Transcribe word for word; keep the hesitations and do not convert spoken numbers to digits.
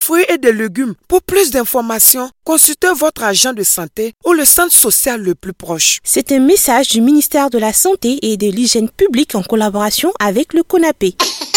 fruits et des légumes. Pour plus d'informations, consultez votre agent de santé ou le centre social le plus proche. C'est un message du ministère de la Santé et de l'Hygiène publique en collaboration avec le CONAPE.